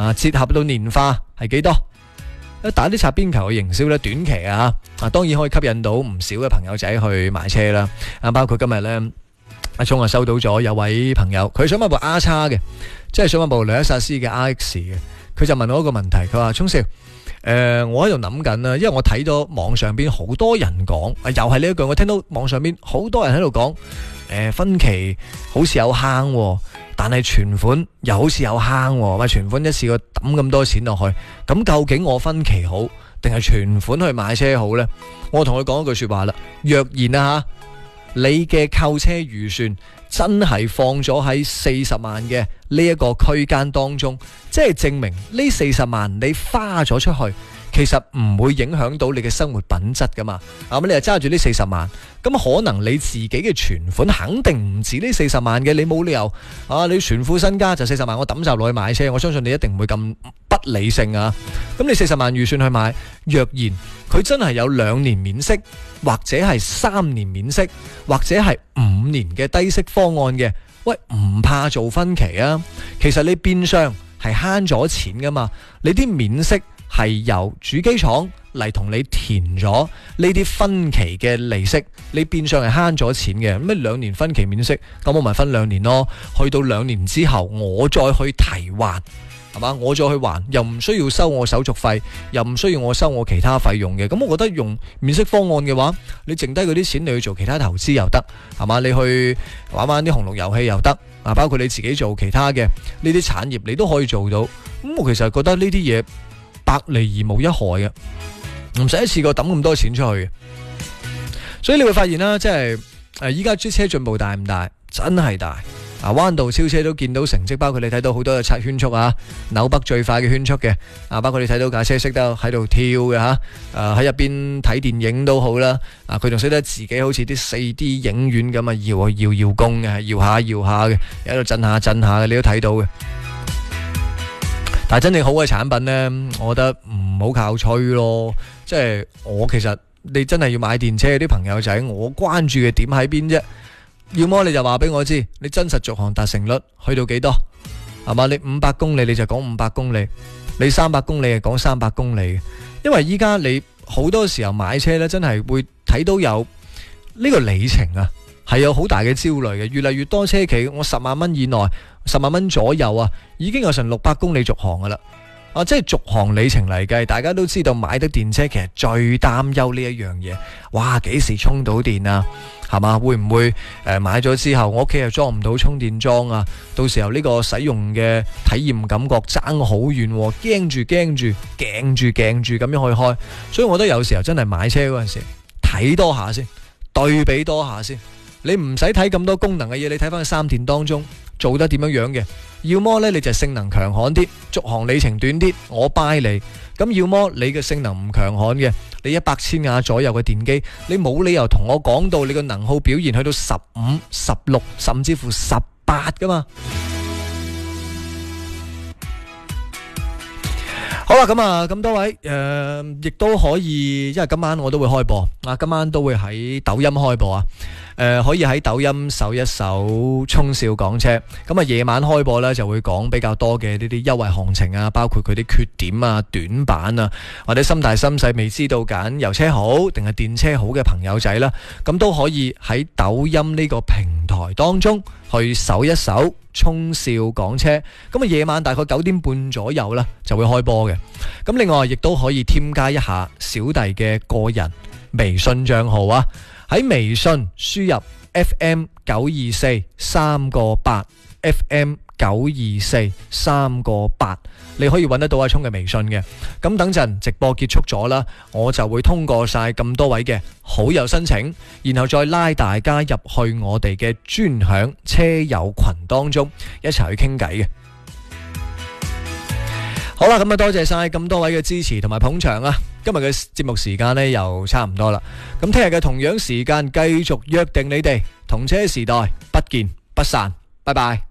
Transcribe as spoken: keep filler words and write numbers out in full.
啊，折合到年化係幾多？打啲擦邊球嘅營銷咧，短期啊，啊當然可以吸引到唔少嘅朋友仔去買車啦。啊，包括今日咧，阿聰啊收到咗有位朋友，佢想買部 R 叉嘅，即係想買部雷克薩斯嘅 R X 嘅，佢就問我一個問題，佢話聰少。誒、呃，我喺度諗緊啦，因為我睇到網上邊好多人講，又係呢一句，我聽到網上邊好多人喺度講，誒、呃，分期好似有坑、哦，但係存款又好似有坑、哦，咪存款一次過抌咁多錢落去，咁究竟我分期好定係存款去買車好呢？我同佢講一句說話啦，若然啊吓，你嘅購車預算真係放咗喺四十萬嘅呢一個區間當中，即係證明呢四十萬你花咗出去，其實唔會影響到你嘅生活品質噶嘛。咁你又揸住呢四十萬，咁可能你自己嘅存款肯定唔止呢四十萬嘅，你冇理由啊！你全副身家就四十萬，我抌晒落去買車，我相信你一定唔會咁不理性啊！咁你四十萬預算去買，若然佢真係有兩年免息，或者係三年免息，或者係五年嘅低息方案嘅，喂，唔怕做分期啊！其實你變相係慳咗錢噶嘛，你啲免息係由主機廠嚟同你填咗呢啲分期嘅利息，你變相係慳咗錢嘅。咩兩年分期免息，咁我咪分兩年咯，去到兩年之後我再去提還。係嘛？我再去還，又唔需要收我手續費，又唔需要我收我其他費用嘅。咁我覺得用免息方案嘅話，你剩低嗰啲錢你去做其他投資又得，係嘛？你去玩玩啲紅綠遊戲又得，啊，包括你自己做其他嘅呢啲產業，你都可以做到。咁我其實覺得呢啲嘢百利而無一害嘅，唔使一次過抌咁多錢出去嘅。所以你會發現啦，即係誒，依家啲車進步大唔大？真係大。啊，彎道超車都見到成績，包括你睇到好多嘅測圈速啊，紐北最快嘅圈速嘅，啊，包括你睇到架車識得喺度跳嘅吓，誒喺入邊睇電影都好啦，啊，佢仲識得自己好似啲四 D 影院咁啊，搖啊搖搖弓嘅，搖下搖下嘅，喺度震下震下嘅，你都睇到嘅。但係真正好嘅產品呢，我覺得唔好靠吹咯，即係我其實你真係要買電車啲朋友仔，我關注嘅點喺邊啫？要麼你就話俾我知，你真實續航達成率去到幾多，係嘛？你五百公里你就講五百公里，你三百公里就講三百公里。因為依家你好多時候買車呢，真係會睇到有呢個里程啊，係有好大嘅焦慮嘅。越嚟越多車企，我十萬蚊以內，十萬蚊左右啊，已經有成六百公里續航噶啦。啊，即係續航里程嚟計，大家都知道買得電車其實最擔憂呢一樣嘢，哇，幾時充到電啊？係嘛？會唔會誒、呃、買咗之後我屋企又裝唔到充電樁啊？到時候呢個使用嘅體驗感覺爭好遠，驚住驚住驚住驚住咁樣去開。所以我覺得有時候真係買車嗰陣時睇多下先，對比多下先。你唔使睇咁多功能嘅嘢，你睇翻三電當中做得點樣樣嘅。要麼呢，你就性能強悍啲，續航里程短啲，我 buy 你。咁要麼你嘅性能唔強悍嘅，你一百千瓦左右嘅電機，你冇理由同我講到你個能耗表現去到十五、十六甚至乎十八噶嘛。好啦，咁啊，咁多位誒，亦都可以，因為今晚我都會開播啊，今晚都會喺抖音開播啊。誒、呃，可以喺抖音搜一搜聰少講車，咁啊夜晚開播呢，就會講比較多嘅呢啲優惠行情啊，包括佢啲缺點啊、短板啊，或者心大心細未知道揀油車好定係電車好嘅朋友仔啦，咁都可以喺抖音呢個平台當中去搜一搜聰少講車，咁啊夜晚大概九點半左右啦就會開播嘅。咁另外亦都可以添加一下小弟嘅個人微信賬號啊。喺微信輸入 F M 九二四三個八 F M 九二四三個八，你可以揾得到阿聰嘅微信嘅。咁等陣直播結束咗啦，我就會通過晒咁多位嘅好友申請，然後再拉大家入去我哋嘅專享車友群當中一齊去傾偈嘅。好啦，咁啊多謝晒咁多位嘅支持同埋捧場啊！今日嘅節目時間呢又差唔多啦，咁聽日嘅同樣時間繼續約定你哋同車時代不見不散，拜拜。